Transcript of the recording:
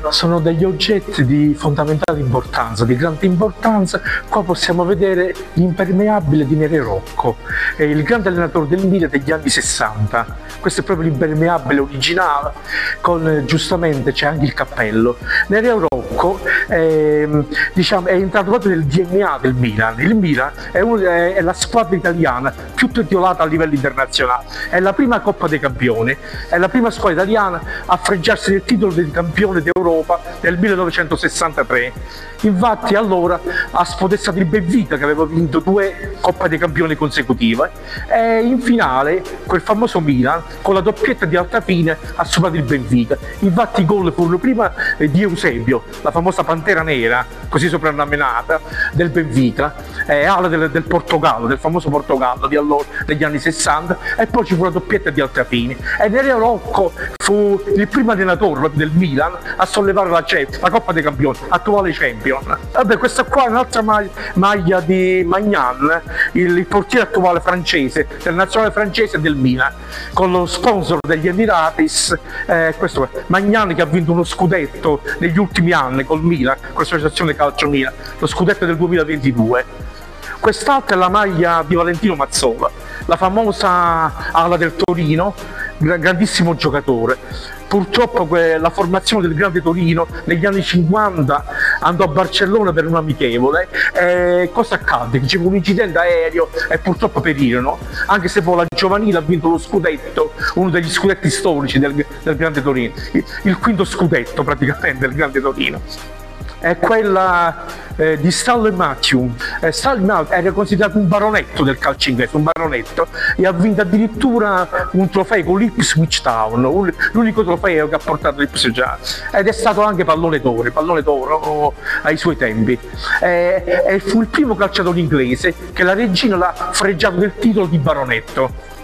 sono degli oggetti di fondamentale importanza, di grande importanza. Qua possiamo vedere l'impermeabile di Nereo Rocco, il grande allenatore del Milan degli anni 60. Questo è proprio l'impermeabile originale, con giustamente c'è anche il cappello. Nereo Rocco diciamo, è entrato proprio nel DNA del Milan. Il Milan è la squadra italiana più titolata a livello internazionale, è la prima Coppa dei Campioni, è la prima squadra italiana a fregiarsi del titolo di campione d'Europa nel 1963. Infatti allora ha spodestato il Benfica, che aveva vinto 2 Coppe dei Campioni consecutive, e in finale quel famoso Milan con la doppietta di alta fine ha superato il Benfica. Infatti i gol furono prima di Eusebio, la famosa Pantera Nera, così soprannominata, del Benfica, ala del Portogallo, del famoso Portogallo di allora, degli anni 60, e poi ci fu la doppietta di alta fine. E Nereo Rocco fu il primo allenatore del Milan a sollevare la Coppa dei Campioni, attuale champion. Vabbè, questa qua è un'altra maglia di Maignan, il portiere attuale francese, del nazionale francese del Milan, con lo sponsor degli Emiratis. Questo è Maignan, che ha vinto uno scudetto negli ultimi anni col Milan, con l'associazione calcio Milan, lo scudetto del 2022. Quest'altra è la maglia di Valentino Mazzola, la famosa ala del Torino, grandissimo giocatore. Purtroppo la formazione del Grande Torino negli anni 50 andò a Barcellona per un amichevole. Cosa accadde? C'è un incidente aereo e purtroppo perirono, anche se poi la giovanile ha vinto lo scudetto, uno degli scudetti storici del Grande Torino, il quinto scudetto praticamente del Grande Torino. È quella di Stanley Matthew. Stanley Matthew era considerato un baronetto del calcio inglese, un baronetto, e ha vinto addirittura un trofeo con l'Ipswich Town, l'unico trofeo che ha portato l'Ipswich Town, ed è stato anche pallone d'oro ai suoi tempi. E fu il primo calciatore inglese che la regina l'ha fregiato del titolo di baronetto.